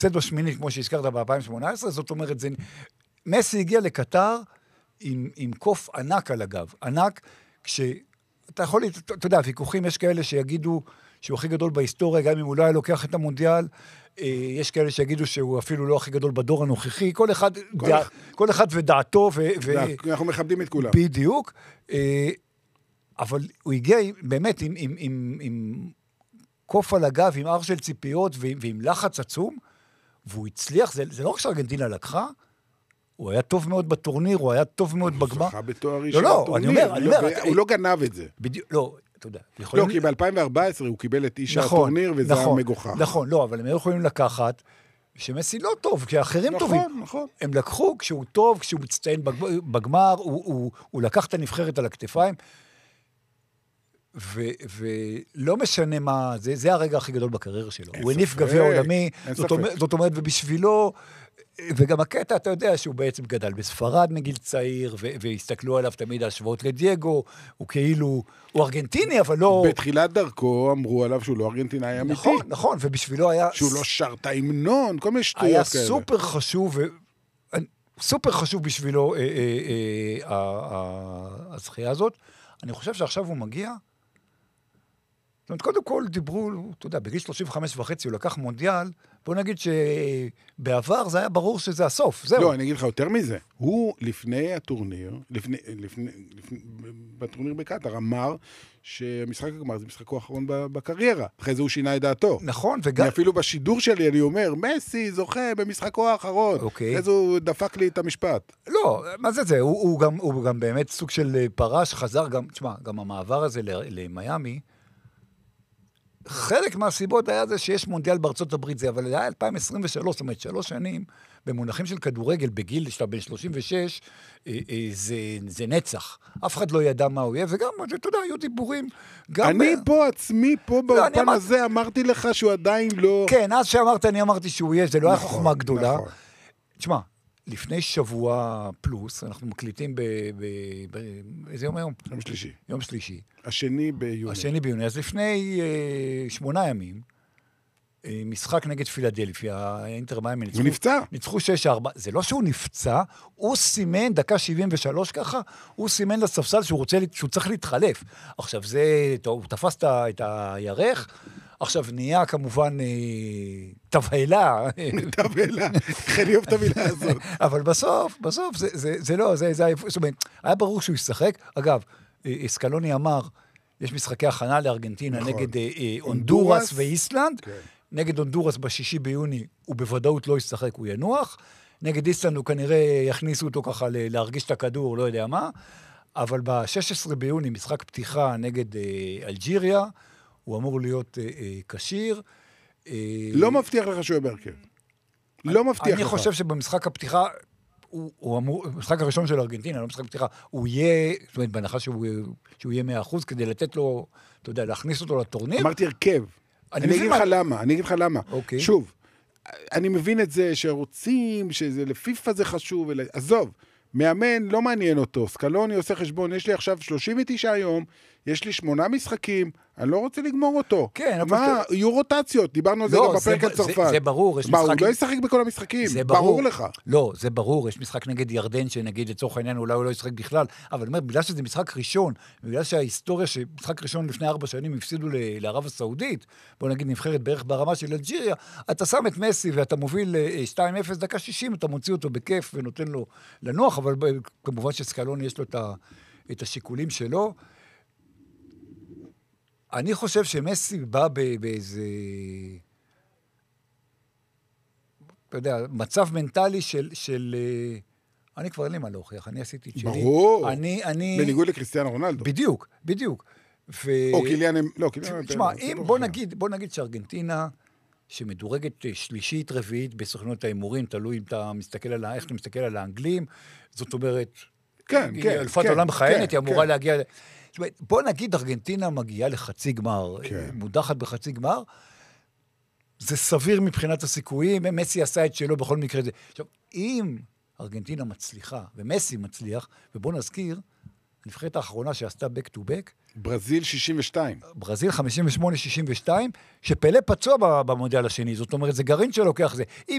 הפסד בשמינית, כמו שהזכרת ב-2018, זאת אומרת, מסי הגיע לקטר עם קוף ענק על הגב. ענק, אתה יכול, אתה יודע, ויכוחים, יש כאלה שיגידו שהוא הכי גדול בהיסטוריה, גם אם הוא לא היה לוקח את המונדיאל, יש כאלה שיגידו שהוא אפילו לא הכי גדול בדור הנוכחי, כל אחד ודעתו, אנחנו מכבדים את כולם. בדיוק, אבל הוא הגיע באמת עם קוף על הגב, עם אר של ציפיות ועם לחץ עצום, והוא הצליח, זה לא רק שארגנטינה לקחה, הוא היה טוב מאוד בטורניר, הוא היה טוב מאוד בגמר. הוא זכה בתואר ראשון בטורניר. הוא לא גנב את זה. לא, אתה יודע. לא, כי ב-2014 הוא קיבל את איש הטורניר, וזה היה מגוחך. נכון, לא, אבל הם היו יכולים לקחת, שמסי לא טוב, כי האחרים טובים. נכון. הם לקחו, כשהוא טוב, כשהוא מצטיין בגמר, הוא לקח את הנבחרת על הכתפיים, ולא משנה מה, זה הרגע הכי גדול בקריירה שלו. הוא הניף גביע עולמי, זאת אומרת, ובשבילו, וגם הקטע, אתה יודע שהוא בעצם גדל בספרד מגיל צעיר, והסתכלו עליו תמיד השוואות לדייגו, הוא כאילו, הוא ארגנטיני, אבל לא... בתחילת דרכו אמרו עליו שהוא לא ארגנטינאי אמיתי. נכון, ובשביל היה... שהוא לא שר את ההמנון, כל מיני שטויות כאלה. היה סופר חשוב בשבילו הזכייה הזאת. אני חושב שעכשיו הוא מגיע, זאת אומרת, קודם כל דיברו, אתה יודע, בגיל 35.5 הוא לקח מונדיאל, בוא נגיד שבעבר זה היה ברור שזה הסוף, זהו. לא, אני אגיד לך יותר מזה. הוא לפני הטורניר, בטורניר בקטר, אמר שהמשחק הגמר זה משחקו האחרון בקריירה. אחרי זה הוא שינה את דעתו. נכון, וגם... אפילו בשידור שלי אני אומר, מסי זוכה במשחקו האחרון. אוקיי. אחרי זה הוא דפק לי את המשפט. לא, מה זה? הוא גם באמת סוג של פרש, חזר גם, תשמע, גם המעבר הזה למיימי, חלק מהסיבות היה זה שיש מונדיאל בארצות הברית זה, אבל היה 2023, זאת אומרת 3 שנים, במונחים של כדורגל, בגיל שאתה בן 36, זה נצח. אף אחד לא ידע מה הוא יהיה, וגם, אתה יודע, היו דיבורים. אני פה עצמי, פה באופן הזה, אמרתי לך שהוא עדיין לא... כן, אז שאמרת, אני אמרתי שהוא יהיה, זה לא היה חוכמה גדולה. תשמע, לפני שבוע פלוס, אנחנו מקליטים איזה יום היום? יום שלישי. יום שלישי. השני ביוני. אז לפני 8 ימים, משחק נגד פילדלפיה, האינטר מיאמי הוא נפצע. ניצחו 6-4. זה לא שהוא נפצע, הוא סימן, דקה 73 ככה, הוא סימן לספסל שהוא צריך להתחלף. עכשיו הוא תפס את הירך, עכשיו נהיה כמובן תבהלה. תבהלה, אני אוהב את המילה הזאת. אבל בסוף, זה לא, זאת אומרת, היה ברור שהוא ישחק. אגב, סקלוני אמר, יש משחקי הכנה לארגנטינה נגד הונדורס ואיסלנד. נגד הונדורס ב6 ביוני הוא בוודאות לא ישחק, הוא ינוח. נגד איסלנד הוא כנראה יכניסו אותו ככה להרגיש את הכדור, לא יודע מה. אבל ב16 ביוני משחק פתיחה נגד אלג'יריה, הוא אמור להיות קשיר. לא מבטיח לך שהוא יהיה בהרכב. לא מבטיח לך. אני חושב שבמשחק הפתיחה, הוא אמור, במשחק הראשון של ארגנטינה, לא משחק פתיחה, הוא יהיה, זאת אומרת, בהנחה שהוא יהיה 100%, כדי לתת לו, אתה יודע, להכניס אותו לטורניר. אמרתי הרכב. אני אגיד לך למה. שוב, אני מבין את זה שרוצים, שזה לפיפה זה חשוב, עזוב, מאמן לא מעניין אותו, סקלוני עושה חשבון, יש לי עכשיו 39 יום, יש לי 8 משחקים, אני לא רוצה לגמור אותו. כן, מה, יהיו רוטציות, דיברנו על זה גם בפרק הצרפת. זה ברור. מה, הוא לא ישחק בכל המשחקים? ברור לך. לא, זה ברור, יש משחק נגד ירדן, שנגיד לצורך העניין אולי הוא לא ישחק בכלל, אבל אומר, בגלל שזה משחק ראשון, בגלל שההיסטוריה שמשחק ראשון לפני 4 שנים הפסידו לערב הסעודית, בוא נגיד נבחרת בערך ברמה של אלג'יריה, אתה שם את מסי ואתה מוביל 2-0 דקה 60, אתה מוציא אותו בכיף ונותן לו לנוח, אבל כמובן שסקלוני יש לו את השיקולים שלו. אני חושב שמסי בא באיזה, אתה יודע, מצב מנטלי של אני כבר אין לי מה להוכיח, אני עשיתי את שלי. ברור, בניגוד לקריסטיאנו רונלדו. בדיוק. או קיליאן, לא, קיליאן. תשמע, בוא נגיד שארגנטינה, שמדורגת שלישית, רביעית, בסוכנות ההימורים, תלוי אם אתה מסתכל על, איך אתה מסתכל על האנגלים, זאת אומרת, אלפת עולם מכהנת, היא אמורה להגיע, זאת אומרת, בוא נגיד ארגנטינה מגיעה לחצי גמר, מודחת בחצי גמר, זה סביר מבחינת הסיכויים, מסי עשה את שלו בכל מקרה זה. עכשיו, אם ארגנטינה מצליחה, ומסי מצליח, ובוא נזכיר, הנבחרת האחרונה שעשתה back to back, ברזיל 62. ברזיל 58-62, שפלה פצוע במונדיאל השני, זאת אומרת, זה גרעין שלוקח זה. אם